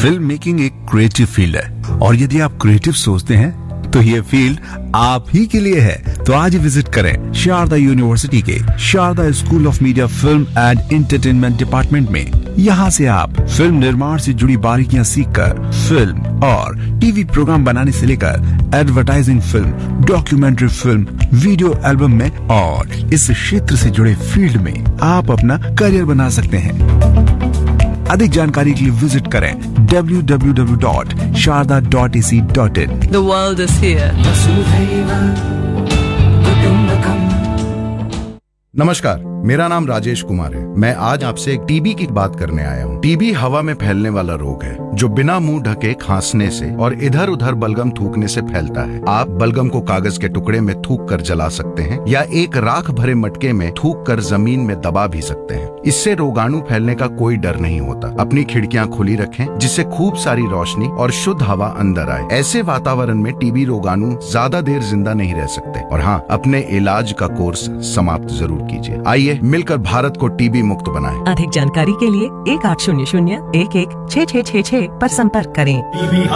Film making एक creative field है और यदि आप क्रिएटिव सोचते हैं तो ये फील्ड आप ही के लिए है। तो आज ही विजिट करें शारदा यूनिवर्सिटी के Sharda school of media film and entertainment department में। यहाँ से आप फिल्म निर्माण से जुड़ी बारीकियां सीखकर फिल्म और टीवी प्रोग्राम बनाने से लेकर advertising film, documentary film, video album में और इस क्षेत्र से जुड़े फील्ड में आप अपना करियर बना सकते हैं। अधिक जानकारी के लिए विजिट करें www.sharda.ac.in। The world is here. नमस्कार, मेरा नाम राजेश कुमार है। मैं आज आपसे एक टीबी की बात करने आया हूँ। टीबी हवा में फैलने वाला रोग है जो बिना मुंह ढके खांसने से और इधर उधर बलगम थूकने से फैलता है। आप बलगम को कागज के टुकड़े में थूक कर जला सकते हैं या एक राख भरे मटके में थूक कर जमीन में दबा भी सकते हैं। इससे रोगाणु फैलने का कोई डर नहीं होता। अपनी खिड़कियां खुली रखें जिससे खूब सारी रोशनी और शुद्ध हवा अंदर आए। ऐसे वातावरण में टीबी रोगाणु ज्यादा देर जिंदा नहीं रह सकते। और हाँ, अपने इलाज का कोर्स समाप्त जरूर कीजिए। आइए मिलकर भारत को टीबी मुक्त बनाएं। अधिक जानकारी के लिए 1800 11 6666 पर संपर्क करें।